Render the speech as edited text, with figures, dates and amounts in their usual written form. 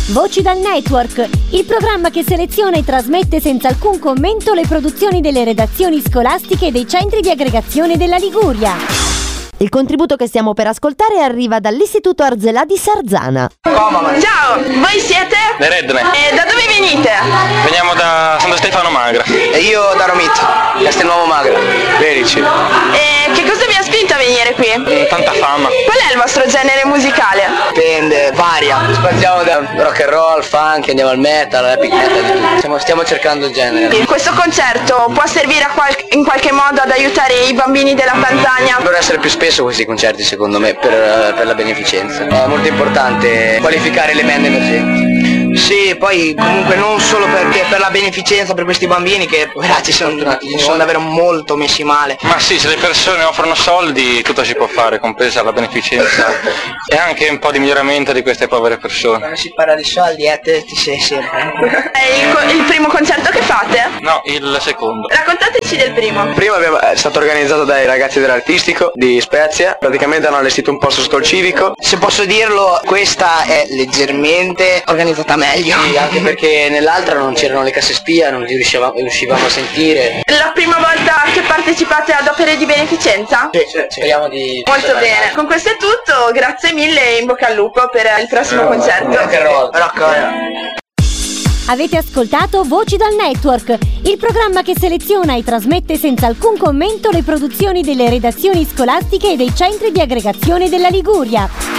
Voci dal Network, il programma che seleziona e trasmette senza alcun commento le produzioni delle redazioni scolastiche e dei centri di aggregazione della Liguria. Il contributo che stiamo per ascoltare arriva dall'Istituto Arzelà di Sarzana. Ciao, voi siete? Le Redne. E da dove venite? Veniamo da Santo Stefano Magra. E io da Romit, Castelnuovo Magra. Lerici. E che cosa vi ha spinto a venire qui? Tanta fama. Qual è il vostro genere musicale? Dipende, varia. Spaziamo da rock and roll, funk, andiamo al metal, epic metal. Stiamo cercando il genere. Questo concerto può servire in qualche modo ad aiutare i bambini della Campania? Dovrebbero essere più spesso questi concerti, secondo me, per la beneficenza. È molto importante qualificare le band emergenti. Sì, poi comunque non solo perché per la beneficenza per questi bambini che ragazzi sono davvero molto messi male. Ma sì, se le persone offrono soldi tutto si può fare, compresa la beneficenza e anche un po' di miglioramento di queste povere persone. Quando si parla di soldi, te ti sei sempre. È il primo concerto che fate? No, il secondo. Raccontateci del primo. Il primo è stato organizzato dai ragazzi dell'Artistico di Spezia, praticamente hanno allestito un posto sotto il civico. Se posso dirlo, questa è leggermente organizzata meglio. Sì, anche perché nell'altra non c'erano le casse spia, non riuscivamo a sentire. La prima volta che partecipate ad opere di beneficenza? Sì, speriamo di... Molto bene. Con questo è tutto, grazie mille e in bocca al lupo per il prossimo concerto. Rock and roll. Avete ascoltato Voci dal Network, il programma che seleziona e trasmette senza alcun commento le produzioni delle redazioni scolastiche e dei centri di aggregazione della Liguria.